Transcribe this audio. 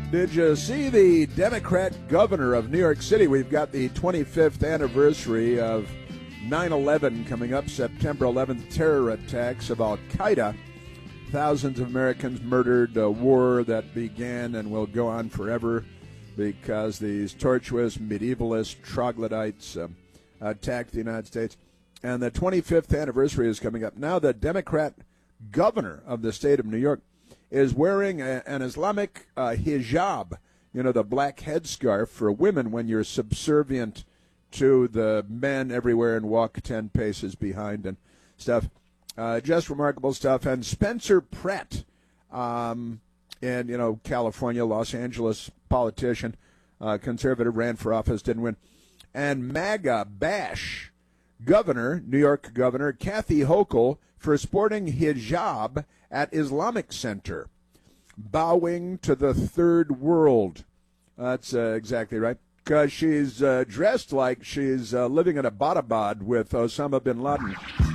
Did you see the Democrat governor of New York City? We've got the 25th anniversary of 9/11 coming up, September 11th, terror attacks of Al-Qaeda. Thousands of Americans murdered, a war that began and will go on forever because these tortuous medievalist troglodytes attacked the United States. And the 25th anniversary is coming up. Now the Democrat governor of the state of New York is wearing an Islamic hijab, the black headscarf for women when you're subservient to the men everywhere and walk 10 paces behind and stuff. Just remarkable stuff. And Spencer Pratt, in California, Los Angeles politician, conservative, ran for office, didn't win. And MAGA bash governor, New York Governor Kathy Hochul, for sporting hijab at Islamic Center, bowing to the third world. That's exactly right, because she's dressed like she's living in Abbottabad with Osama bin Laden.